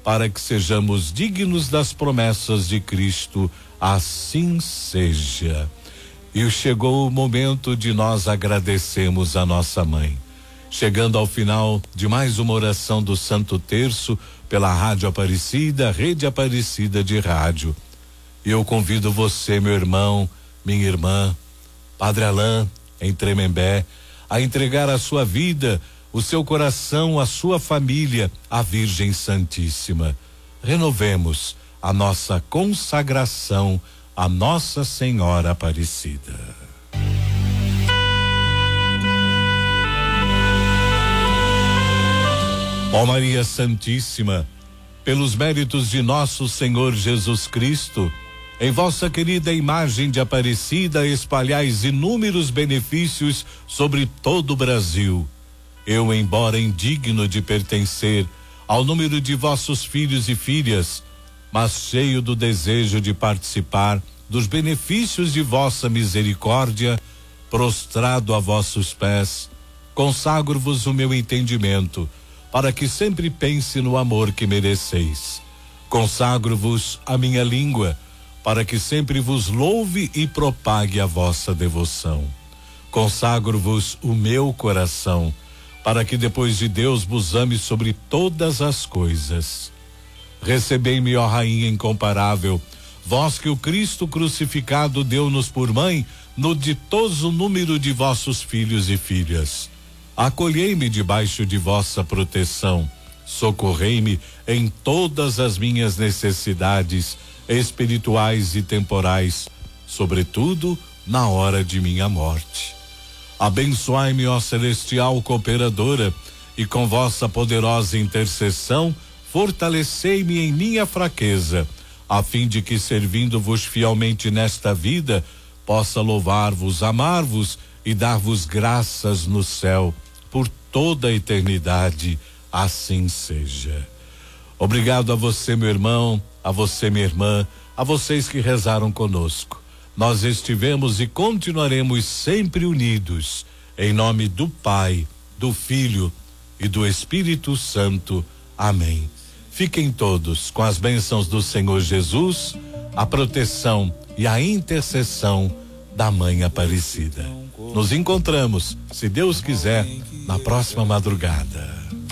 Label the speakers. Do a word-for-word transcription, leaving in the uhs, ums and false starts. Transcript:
Speaker 1: para que sejamos dignos das promessas de Cristo. Assim seja. E chegou o momento de nós agradecermos a nossa mãe. Chegando ao final de mais uma oração do Santo Terço pela Rádio Aparecida, Rede Aparecida de Rádio. E eu convido você, meu irmão, minha irmã, Padre Alain, em Tremembé, a entregar a sua vida, o seu coração, a sua família à Virgem Santíssima. Renovemos a nossa consagração à Nossa Senhora Aparecida. Ó Maria Santíssima, pelos méritos de nosso Senhor Jesus Cristo, em vossa querida imagem de Aparecida, espalhais inúmeros benefícios sobre todo o Brasil. Eu, embora indigno de pertencer ao número de vossos filhos e filhas, mas cheio do desejo de participar dos benefícios de vossa misericórdia, prostrado a vossos pés, consagro-vos o meu entendimento, para que sempre pense no amor que mereceis. Consagro-vos a minha língua, para que sempre vos louve e propague a vossa devoção. Consagro-vos o meu coração, para que depois de Deus vos ame sobre todas as coisas. Recebei-me, ó Rainha incomparável, vós que o Cristo crucificado deu-nos por mãe, no ditoso número de vossos filhos e filhas. Acolhei-me debaixo de vossa proteção, socorrei-me em todas as minhas necessidades espirituais e temporais, sobretudo na hora de minha morte. Abençoai-me, ó celestial cooperadora, e com vossa poderosa intercessão, fortalecei-me em minha fraqueza, a fim de que, servindo-vos fielmente nesta vida, possa louvar-vos, amar-vos e dar-vos graças no céu, por toda a eternidade. Assim seja. Obrigado a você, meu irmão, a você, minha irmã, a vocês que rezaram conosco. Nós estivemos e continuaremos sempre unidos, em nome do Pai, do Filho e do Espírito Santo. Amém. Fiquem todos com as bênçãos do Senhor Jesus, a proteção e a intercessão da Mãe Aparecida. Nos encontramos, se Deus quiser, na próxima madrugada.